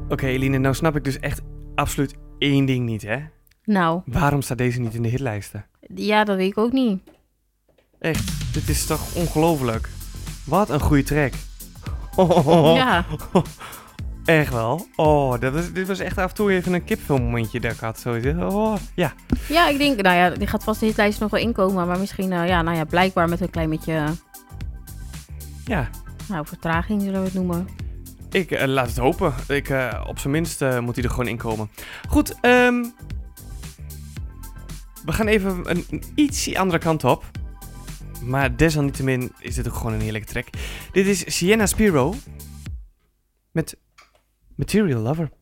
Oké, Eline, nou snap ik dus echt absoluut één ding niet, hè? Nou, Waarom staat deze niet in de hitlijsten? ja, dat weet ik ook niet. Echt, dit is toch ongelooflijk? Wat een goede track. Ja. Echt wel. Dit was echt af en toe even een kipfilmmomentje dat ik had. Ja. Ja, ik denk, nou ja, die gaat vast de hitlijst nog wel inkomen. Maar misschien, blijkbaar met een klein beetje, Ja, vertraging zullen we het noemen. ik laat het hopen. Op zijn minst moet hij er gewoon inkomen. Goed, we gaan even een ietsie andere kant op. Maar desalniettemin is dit ook gewoon een heerlijke track. Dit is Sienna Spiro met Material Lover.